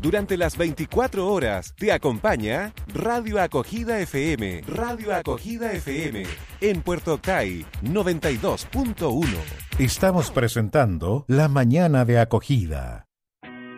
Durante las 24 horas te acompaña Radio Acogida FM. Radio Acogida FM en Puerto Octay 92.1. Estamos presentando La Mañana de Acogida.